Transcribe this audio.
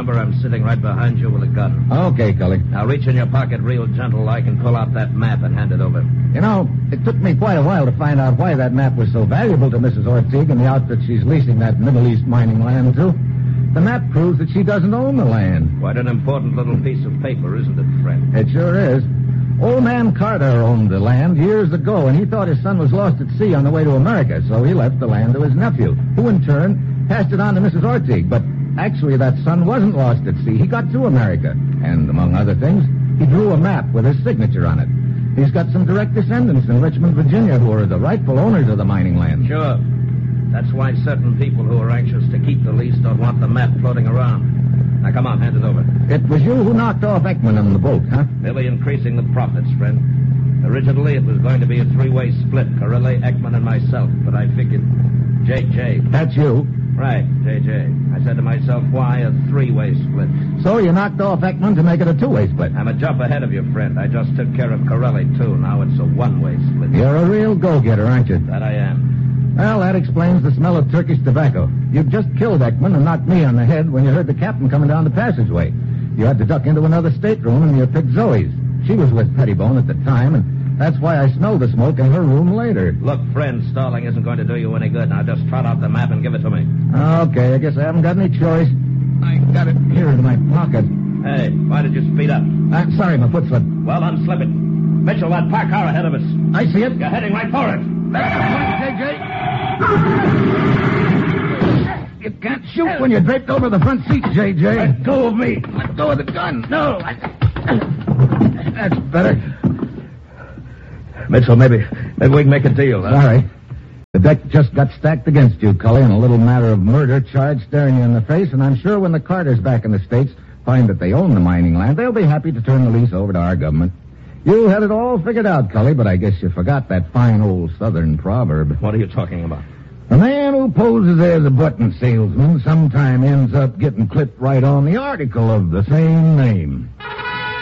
remember, I'm sitting right behind you with a gun. Okay, Cully. Now reach in your pocket real gentle like and pull out that map and hand it over. You know, it took me quite a while to find out why that map was so valuable to Mrs. Ortiz and the outfit she's leasing that Middle East mining land to. The map proves that she doesn't own the land. Quite an important little piece of paper, isn't it, friend? It sure is. Old man Carter owned the land years ago, and he thought his son was lost at sea on the way to America, so he left the land to his nephew, who in turn passed it on to Mrs. Ortiz. But actually, that son wasn't lost at sea. He got to America, and among other things, he drew a map with his signature on it. He's got some direct descendants in Richmond, Virginia, who are the rightful owners of the mining land. Sure. That's why certain people who are anxious to keep the lease don't want the map floating around. Now, come on, hand it over. It was you who knocked off Ekman on the boat, huh? Merely increasing the profits, friend. Originally, it was going to be a three-way split, Corelli, Ekman, and myself, but I figured J.J. That's you. Right, J.J. I said to myself, why a three-way split? So you knocked off Ekman to make it a two-way split. I'm a jump ahead of you, friend. I just took care of Corelli, too. Now it's a one-way split. You're a real go-getter, aren't you? That I am. Well, that explains the smell of Turkish tobacco. You just killed Ekman and knocked me on the head when you heard the captain coming down the passageway. You had to duck into another stateroom and you picked Zoe's. She was with Pettibone at the time, and that's why I smelled the smoke in her room later. Look, friend, stalling isn't going to do you any good. Now just trot out the map and give it to me. Okay, I guess I haven't got any choice. I got it here in my pocket. Hey, why did you speed up? Sorry, my foot slipped. Well, unslip it. Mitchell, that parked car ahead of us. I see it. You're heading right for it. That's the point, J.J. You can't shoot when you're draped over the front seat, J.J. Let go of me. Let go of the gun. No. That's better. Mitchell, maybe we can make a deal, huh? Sorry. The deck just got stacked against you, Cully, in a little matter of murder charge staring you in the face, and I'm sure when the Carters back in the States find that they own the mining land, they'll be happy to turn the lease over to our government. You had it all figured out, Cully, but I guess you forgot that fine old Southern proverb. What are you talking about? A man who poses as a button salesman sometime ends up getting clipped right on the article of the same name.